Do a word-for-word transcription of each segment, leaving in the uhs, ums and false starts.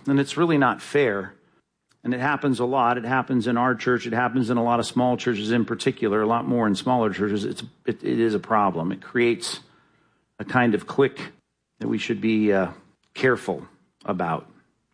And it's really not fair. And it happens a lot. It happens in our church. It happens in a lot of small churches in particular, a lot more in smaller churches. It's, it, it is a problem. It creates a kind of clique that we should be uh, careful about.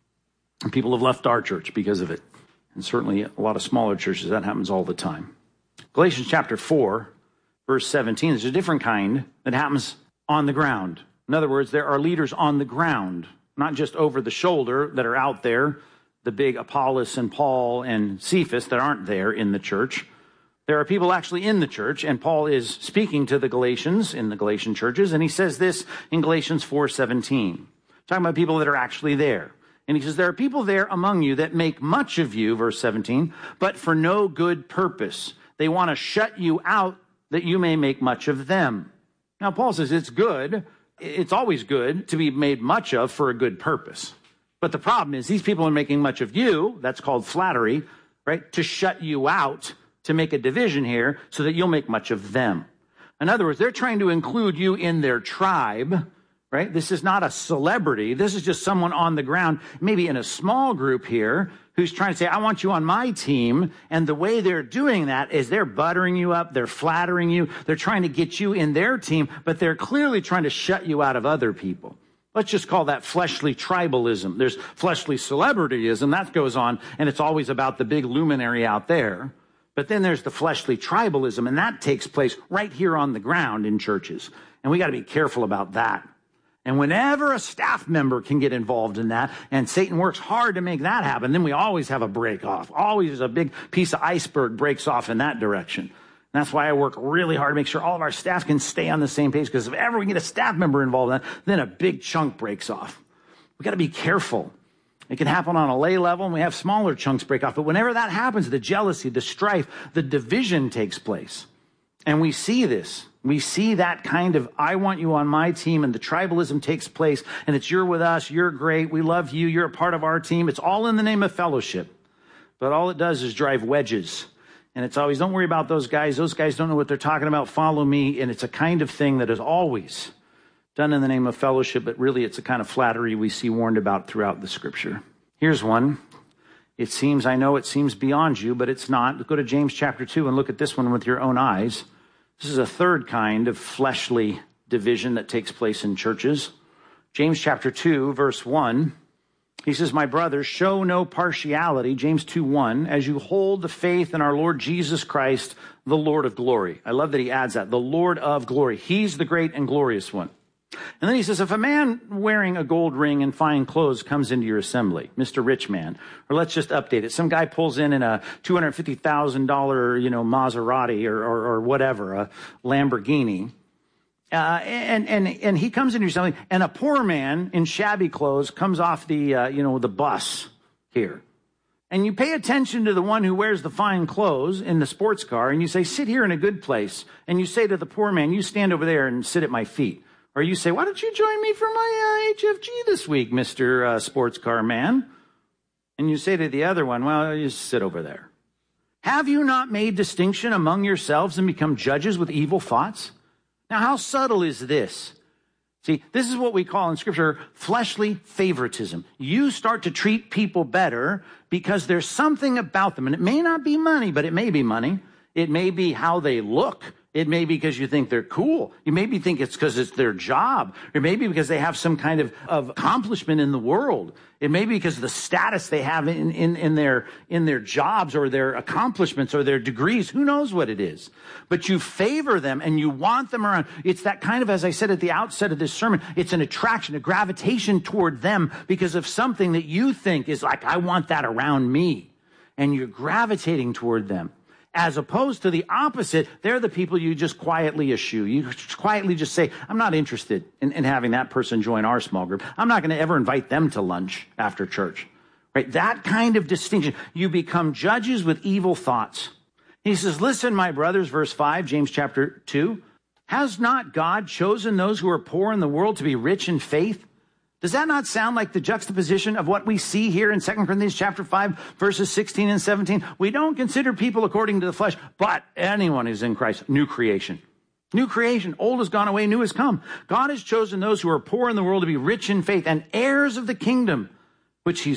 And people have left our church because of it. And certainly a lot of smaller churches, that happens all the time. Galatians chapter four, verse seventeen, there's a different kind that happens on the ground. In other words, there are leaders on the ground, not just over the shoulder that are out there, the big Apollos and Paul and Cephas that aren't there in the church. There are people actually in the church, and Paul is speaking to the Galatians in the Galatian churches, and he says this in Galatians four seventeen, talking about people that are actually there. And he says, there are people there among you that make much of you, verse seventeen, but for no good purpose. They want to shut you out that you may make much of them. Now, Paul says it's good. It's always good to be made much of for a good purpose. But the problem is these people are making much of you. That's called flattery, right? To shut you out, to make a division here so that you'll make much of them. In other words, they're trying to include you in their tribe, right? This is not a celebrity. This is just someone on the ground, maybe in a small group here, who's trying to say, I want you on my team. And the way they're doing that is they're buttering you up. They're flattering you. They're trying to get you in their team, but they're clearly trying to shut you out of other people. Let's just call that fleshly tribalism. There's fleshly celebrityism. That goes on, and it's always about the big luminary out there. But then there's the fleshly tribalism, and that takes place right here on the ground in churches. And we got to be careful about that. And whenever a staff member can get involved in that, and Satan works hard to make that happen, then we always have a break off. Always a big piece of iceberg breaks off in that direction. And that's why I work really hard to make sure all of our staff can stay on the same page, because if ever we get a staff member involved in that, then a big chunk breaks off. We got to be careful. It can happen on a lay level, and we have smaller chunks break off. But whenever that happens, the jealousy, the strife, the division takes place. And we see this. We see that kind of, I want you on my team, and the tribalism takes place, and it's you're with us, you're great, we love you, you're a part of our team. It's all in the name of fellowship. But all it does is drive wedges. And it's always, don't worry about those guys. Those guys don't know what they're talking about. Follow me. And it's a kind of thing that is always done in the name of fellowship, but really it's a kind of flattery we see warned about throughout the scripture. Here's one. It seems, I know it seems beyond you, but it's not. Go to James chapter two and look at this one with your own eyes. This is a third kind of fleshly division that takes place in churches. James chapter two, verse one. He says, my brothers, show no partiality, James two one, as you hold the faith in our Lord Jesus Christ, the Lord of glory. I love that he adds that, the Lord of glory. He's the great and glorious one. And then he says, if a man wearing a gold ring and fine clothes comes into your assembly, Mister Rich Man, or let's just update it. Some guy pulls in in a two hundred fifty thousand dollars, you know, Maserati or, or, or whatever, a Lamborghini. Uh, and, and, and he comes into your assembly, and a poor man in shabby clothes comes off the, uh, you know, the bus here. And you pay attention to the one who wears the fine clothes in the sports car, and you say, sit here in a good place. And you say to the poor man, you stand over there and sit at my feet. Or you say, why don't you join me for my uh, H F G this week, Mister Uh, sports car man? And you say to the other one, well, you sit over there. Have you not made distinction among yourselves and become judges with evil thoughts? Now, how subtle is this? See, this is what we call in Scripture fleshly favoritism. You start to treat people better because there's something about them. And it may not be money, but it may be money. It may be how they look. It may be because you think they're cool. You maybe think it's because it's their job. Or maybe because they have some kind of, of accomplishment in the world. It may be because of the status they have in, in, in their, in their jobs or their accomplishments or their degrees. Who knows what it is? But you favor them and you want them around. It's that kind of, as I said at the outset of this sermon, it's an attraction, a gravitation toward them because of something that you think is like, I want that around me. And you're gravitating toward them. As opposed to the opposite, they're the people you just quietly eschew. You quietly just say, I'm not interested in, in having that person join our small group. I'm not going to ever invite them to lunch after church. Right? That kind of distinction. You become judges with evil thoughts. He says, listen, my brothers, verse five, James chapter two. Has not God chosen those who are poor in the world to be rich in faith? Does that not sound like the juxtaposition of what we see here in Second Corinthians chapter five, verses sixteen and seventeen? We don't consider people according to the flesh, but anyone who's in Christ, new creation. New creation. Old has gone away, new has come. God has chosen those who are poor in the world to be rich in faith and heirs of the kingdom, which he's